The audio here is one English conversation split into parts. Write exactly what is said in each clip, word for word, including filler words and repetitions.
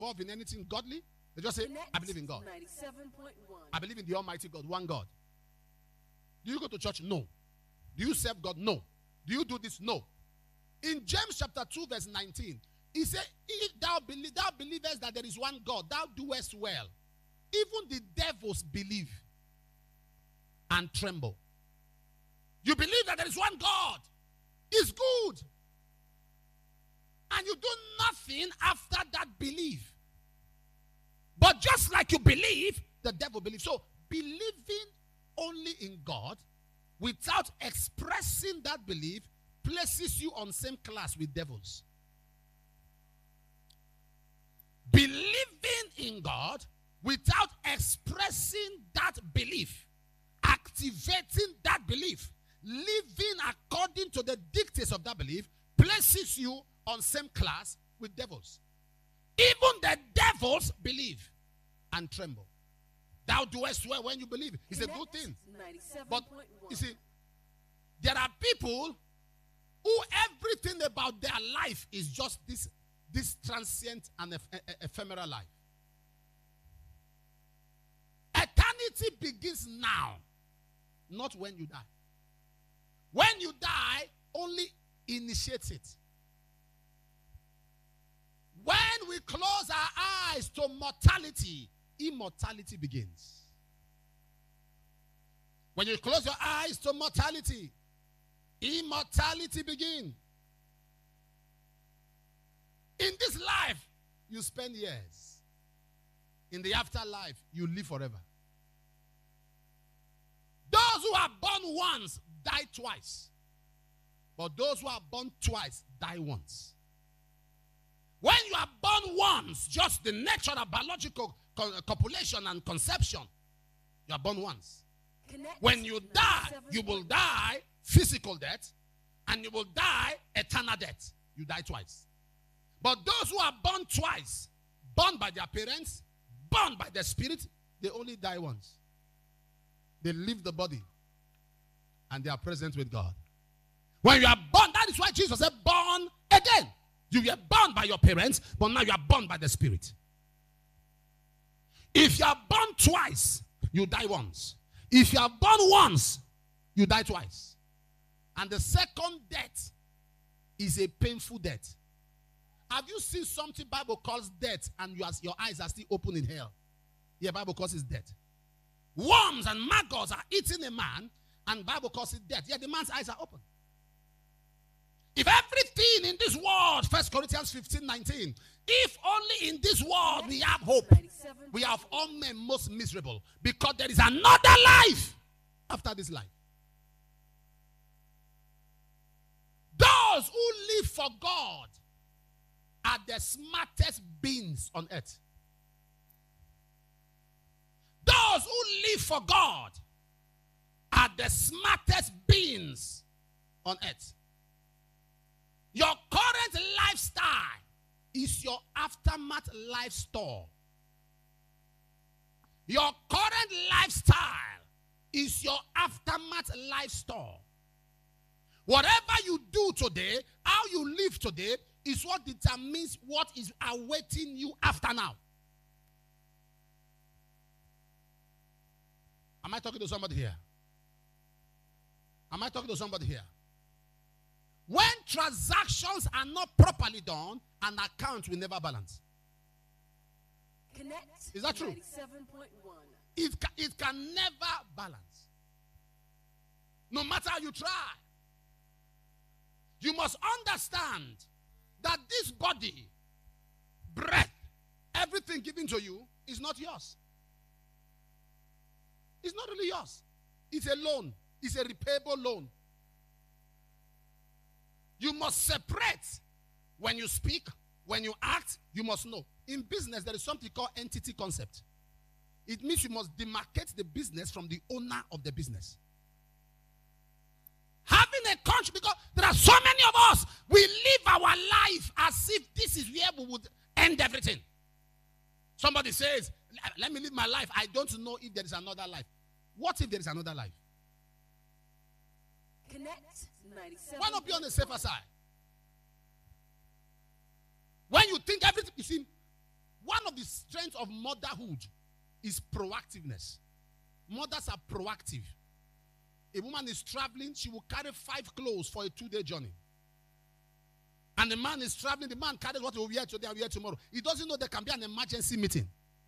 involved in anything godly. They just say, I believe in God. I believe in the Almighty God, one God. Do you go to church? No. Do you serve God? No. Do you do this? No. In James chapter two, verse nineteen, he said, if thou, believe, thou believest that there is one God, thou doest well. Even the devils believe and tremble. You believe that there is one God. It's good. And you do nothing after that belief. But just like you believe, the devil believes. So believing only in God without expressing that belief places you on same class with devils. Believing in God without expressing that belief, activating that belief, living according to the dictates of that belief, places you on same class with devils. Even the devils believe and tremble. Thou doest well when you believe. It's a good thing. But you see, there are people who everything about their life is just this, this transient and eph ephemeral life. Eternity begins now, not when you die. When you die, only initiates it. When we close our eyes to mortality, immortality begins. When you close your eyes to mortality, immortality begins. In this life, you spend years. In the afterlife, you live forever. Those who are born once die twice. But those who are born twice die once. When you are born once, just the natural biological copulation and conception, you are born once. Connect. When you die, you will die physical death, and you will die eternal death. You die twice. But those who are born twice, born by their parents, born by the spirit, they only die once. They leave the body, and they are present with God. When you are born, that is why Jesus said, born again. You were born by your parents, but now you are born by the spirit. If you are born twice, you die once. If you are born once, you die twice. And the second death is a painful death. Have you seen something Bible calls death and you are, your eyes are still open in hell? Yeah, Bible calls it death. Worms and maggots are eating a man and Bible calls it death. Yeah, the man's eyes are open. If everything in this world, First Corinthians fifteen nineteen, if only in this world we have hope, we have all men most miserable, because there is another life after this life. Those who live for God are the smartest beings on earth. Those who live for God are the smartest beings on earth. Your current lifestyle is your aftermath life store. Your current lifestyle is your aftermath life store. Whatever you do today, how you live today, is what determines what is awaiting you after now. Am I talking to somebody here? Am I talking to somebody here? When transactions are not properly done, an account will never balance. Connect. Is that true? It, ca it can never balance. No matter how you try. You must understand that this body, breath, everything given to you is not yours. It's not really yours. It's a loan. It's a repayable loan. You must separate. When you speak, when you act, you must know. In business, there is something called entity concept. It means you must demarcate the business from the owner of the business. Having a conscience, because there are so many of us, we live our life as if this is where we would end everything. Somebody says, let me live my life. I don't know if there is another life. What if there is another life? Connect ninety-seven. Why not be on the safer side? When you think everything, you see, One of the strengths of motherhood is proactiveness. Mothers are proactive. A woman is traveling, she will carry five clothes for a two-day journey. And the man is traveling, the man carries what he will wear today and wear tomorrow. He doesn't know there can be an emergency meeting.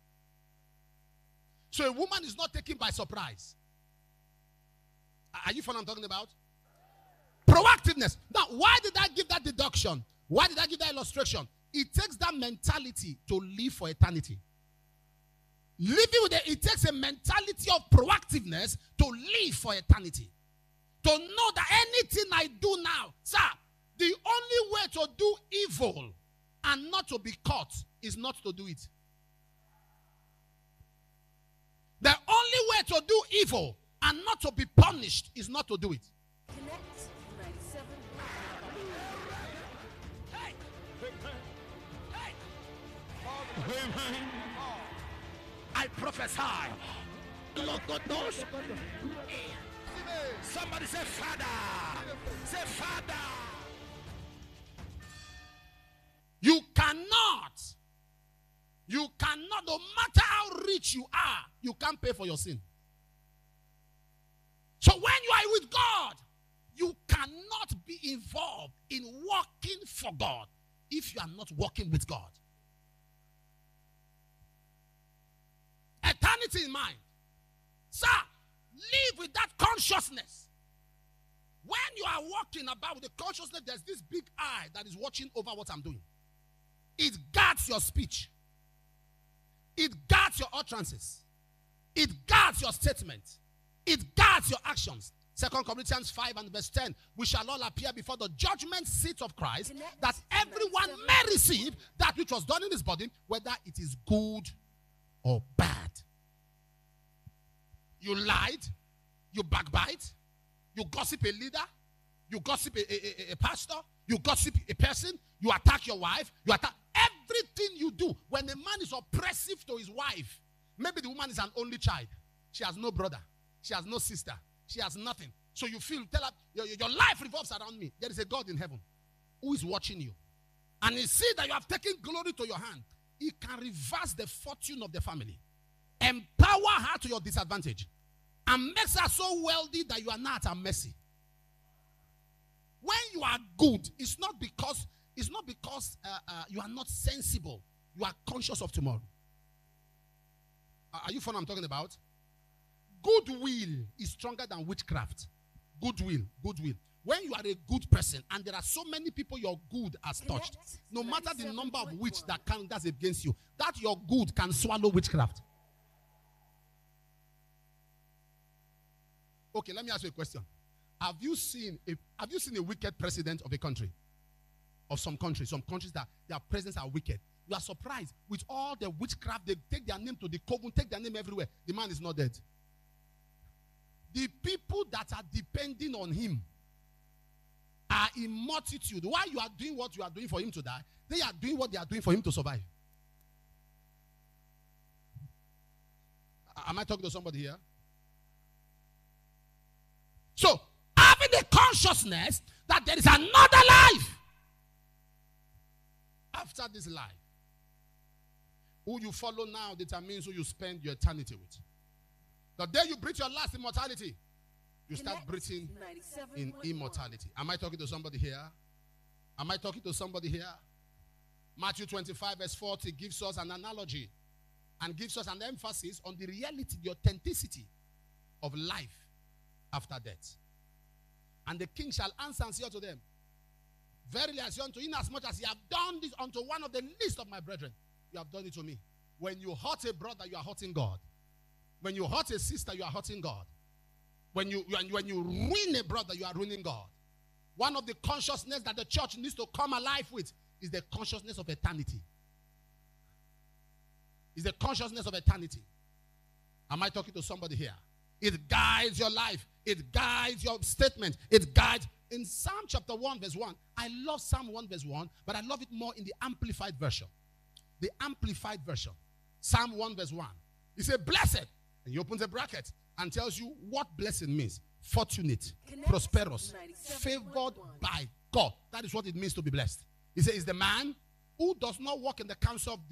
So a woman is not taken by surprise. Are you following what I'm talking about? Proactiveness. Now, why did I give that deduction? Why did I give that illustration? It takes that mentality to live for eternity. Living with it, it takes a mentality of proactiveness to live for eternity. To know that anything I do now, sir, the only way to do evil and not to be caught is not to do it. The only way to do evil and not to be punished is not to do it. Connect ninety-seven. Hey! Hey! I prophesy. Look at those. Somebody say, Father. Say, Father. You cannot. You cannot, no matter how rich you are, you can't pay for your sin. So when you are with God, you cannot be involved in working for God if you are not working with God. Eternity in mind. Sir, live with that consciousness. When you are walking about with the consciousness, there's this big eye that is watching over what I'm doing. It guards your speech. It guards your utterances. It guards your statements. It guards your actions. Second Corinthians five and verse ten. We shall all appear before the judgment seat of Christ, that everyone may receive that which was done in his body, whether it is good or bad. You lied. You backbite. You gossip a leader. You gossip a, a, a, a pastor. You gossip a person. You attack your wife. You attack everything you do. When a man is oppressive to his wife, maybe the woman is an only child. She has no brother. She has no sister. She has nothing. So you feel, tell her, your, your life revolves around me. There is a God in heaven who is watching you. And he sees that you have taken glory to your hand. He can reverse the fortune of the family. Empower her to your disadvantage. And makes her so wealthy that you are not at her mercy. When you are good, it's not because, it's not because uh, uh, you are not sensible. You are conscious of tomorrow. Are you following what I'm talking about? Goodwill is stronger than witchcraft. Goodwill, goodwill. When you are a good person and there are so many people your good has touched, no matter the number of witch that comes against you, that your good can swallow witchcraft. Okay, let me ask you a question. Have you seen a, have you seen a wicked president of a country? Of some countries, some countries that their presidents are wicked. You are surprised with all the witchcraft. They take their name to the coven, take their name everywhere. The man is not dead. The people that are depending on him are in multitude. While you are doing what you are doing for him to die, they are doing what they are doing for him to survive. Am I talking to somebody here? So, having the consciousness that there is another life after this life. Who you follow now determines who you spend your eternity with. The day you breathe your last immortality, you start breathing in immortality. Am I talking to somebody here? Am I talking to somebody here? Matthew twenty-five verse forty gives us an analogy and gives us an emphasis on the reality, the authenticity of life after death. And the king shall answer and say unto them, verily I say unto you, inasmuch as ye have done this unto one of the least of my brethren, you have done it to me. When you hurt a brother, you are hurting God. When you hurt a sister, you are hurting God. When you, when you ruin a brother, you are ruining God. One of the consciousness that the church needs to come alive with is the consciousness of eternity. Is the consciousness of eternity. Am I talking to somebody here? It guides your life. It guides your statement. It guides. In Psalm chapter one verse one, I love Psalm one verse one, but I love it more in the Amplified version. The Amplified version. Psalm one verse one. He said, blessed. And he opens a bracket and tells you what blessing means. Fortunate, Connect prosperous, favored by God. That is what it means to be blessed. He says, is the man who does not walk in the counsel of the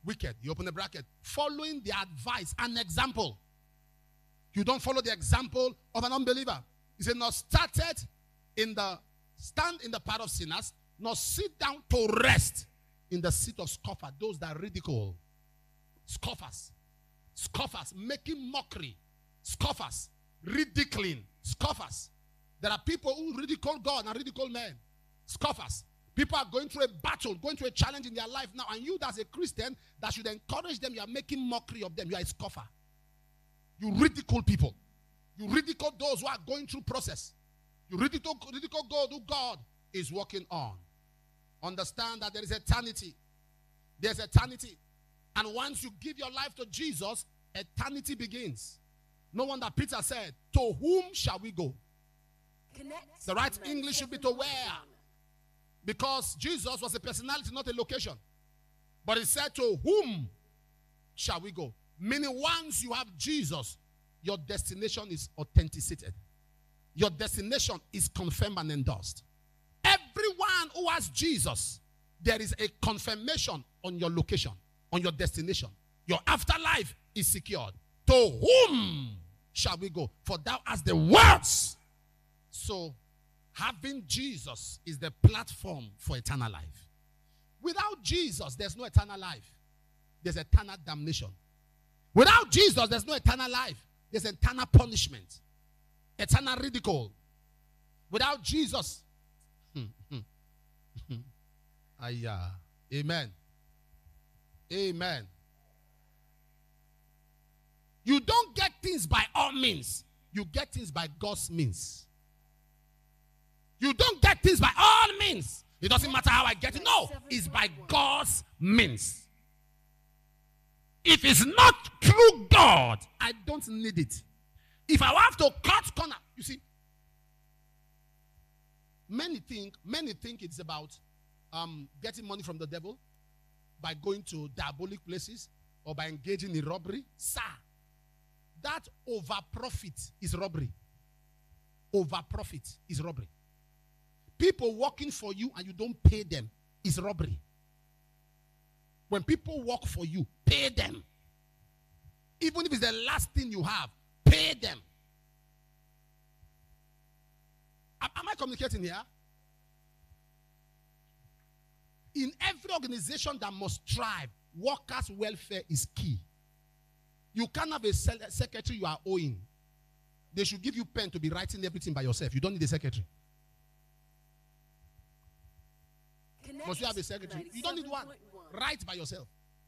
Wicked. You open the bracket. Following the advice and example. You don't follow the example of an unbeliever. He said, nor started in the stand in the path of sinners, nor sit down to rest in the seat of scoffers, those that ridicule. Scoffers. Scoffers, making mockery. Scoffers, ridiculing. Scoffers. There are people who ridicule God and ridicule men. Scoffers. People are going through a battle, going through a challenge in their life now, and you as a Christian that should encourage them, you are making mockery of them. You are a scoffer. You ridicule people. You ridicule those who are going through process. You ridicule, ridicule God who God is working on. Understand that there is eternity. There's eternity. And once you give your life to Jesus, eternity begins. No wonder Peter said, to whom shall we go? Connect The right English should be to where? Because Jesus was a personality, not a location. But he said, to whom shall we go? Meaning once you have Jesus, your destination is authenticated. Your destination is confirmed and endorsed. Everyone who has Jesus, there is a confirmation on your location, on your destination. Your afterlife is secured. To whom shall we go? For thou hast the words. So, having Jesus is the platform for eternal life. Without Jesus, there's no eternal life. There's eternal damnation. Without Jesus, there's no eternal life. There's eternal punishment. Eternal ridicule. Without Jesus. Ayah. Amen. Amen. You don't get things by all means. You get things by God's means. You don't get things by all means. It doesn't matter how I get it. No, it's by God's means. If it's not through God, I don't need it. If I have to cut corner, you see, many think, many think it's about um, getting money from the devil by going to diabolic places or by engaging in robbery. Sir, that over profit is robbery. Over profit is robbery. People working for you and you don't pay them is robbery. When people work for you, pay them. Even if it's the last thing you have, pay them. Am, am I communicating here? In every organization that must thrive, workers' welfare is key. You can't have a secretary you are owing. They should give you pen to be writing everything by yourself. You don't need a secretary. Connect Must you have a secretary? You don't need one. Write by yourself.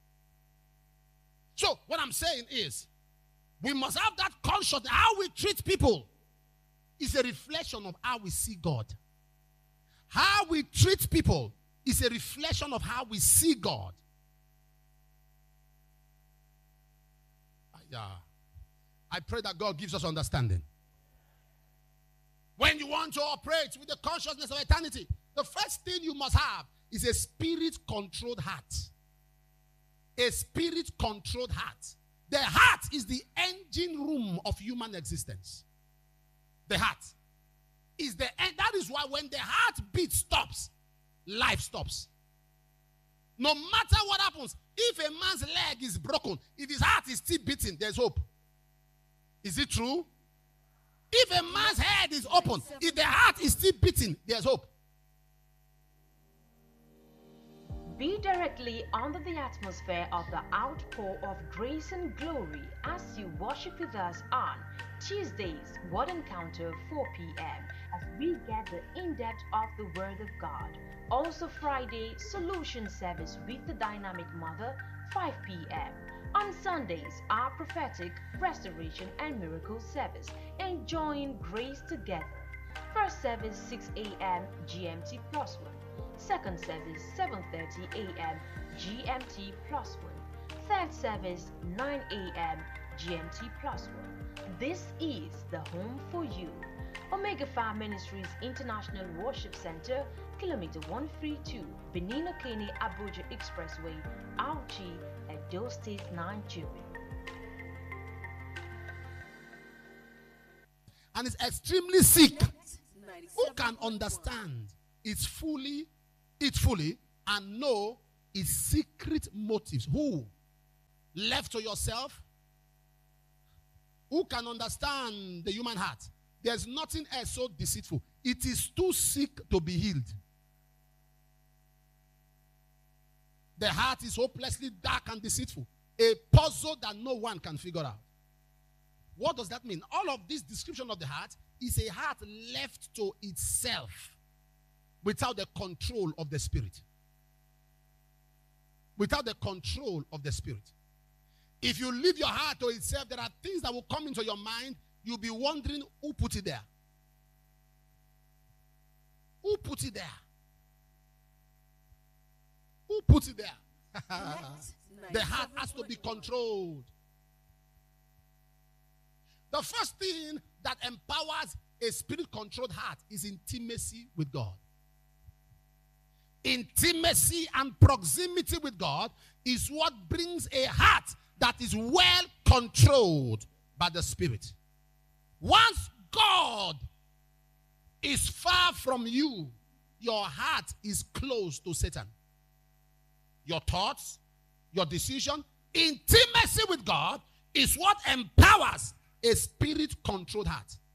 So, what I'm saying is, we must have that conscience. How we treat people is a reflection of how we see God. How we treat people is a reflection of how we see God. Yeah. I pray that God gives us understanding. When you want to operate with the consciousness of eternity, the first thing you must have is a spirit-controlled heart. A spirit-controlled heart. The heart is the engine room of human existence. The heart is the end. That is why when the heartbeat stops, life stops. No matter what happens, if a man's leg is broken, if his heart is still beating, there's hope. Is it true? If a man's head is open, if the heart is still beating, there's hope. Be directly under the atmosphere of the outpour of grace and glory as you worship with us on Tuesdays, Word Encounter, four p m as we get the in-depth of the Word of God. Also Friday, Solution Service with the Dynamic Mother, five p m On Sundays, our prophetic, restoration and miracle service, enjoying grace together. First service, six a m G M T plus one. Second service, seven thirty a m G M T plus one. Third service, nine a m G M T plus one. This is the home for you. Omega Fire Ministries International Worship Center, Kilometer one thirty-two, Benin Okene Abuja Expressway, Auchi, Edo State, Nigeria. And it's extremely sick. Who can understand it fully, it fully, and know is secret motives. Who? Left to yourself? Who can understand the human heart? There's nothing else so deceitful. It is too sick to be healed. The heart is hopelessly dark and deceitful. A puzzle that no one can figure out. What does that mean? All of this description of the heart is a heart left to itself without the control of the Spirit. Without the control of the Spirit. If you leave your heart to itself, there are things that will come into your mind. You'll be wondering who put it there. Who put it there? Who put it there? The heart has to be controlled. The first thing that empowers a spirit-controlled heart is intimacy with God. Intimacy and proximity with God is what brings a heart that is well controlled by the Spirit. Once God is far from you, your heart is close to Satan. Your thoughts, your decision, intimacy with God is what empowers a spirit-controlled heart.